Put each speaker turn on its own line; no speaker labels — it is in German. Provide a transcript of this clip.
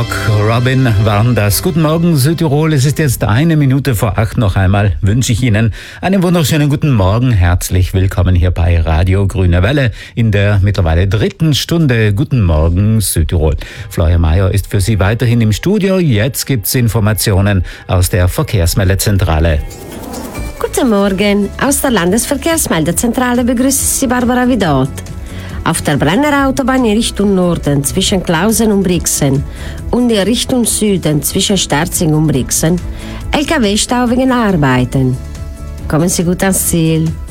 Rock, Robin waren das. Guten Morgen Südtirol, es ist jetzt 7:01 noch einmal. Wünsche ich Ihnen einen wunderschönen guten Morgen. Herzlich willkommen hier bei Radio Grüne Welle in der mittlerweile 3. Stunde. Guten Morgen Südtirol. Florian Mayer ist für Sie weiterhin im Studio. Jetzt gibt's Informationen aus der Verkehrsmeldezentrale.
Guten Morgen, aus der Landesverkehrsmeldezentrale begrüßt Sie Barbara Vidot. Auf der Brenner Autobahn in Richtung Norden zwischen Klausen und Brixen und in Richtung Süden zwischen Sterzing und Brixen LKW-Stau wegen Arbeiten. Kommen Sie gut ans Ziel.